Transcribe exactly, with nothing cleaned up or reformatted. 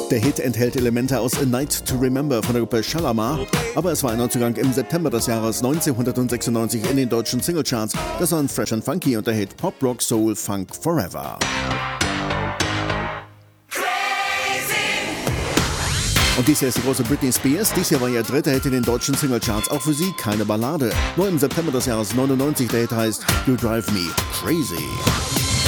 Der Hit enthält Elemente aus A Night to Remember von der Gruppe Shalamar, aber es war ein Neuzugang im September des Jahres neunzehnhundertsechsundneunzig in den deutschen Singlecharts. Das waren Fresh and Funky und der Hit Pop, Rock, Soul, Funk Forever. Und dies hier ist die große Britney Spears. Dies hier war ihr dritter Hit in den deutschen Singlecharts. Auch für sie keine Ballade. Nur im September des Jahres neunundneunzig. Der Hit heißt You Drive Me Crazy.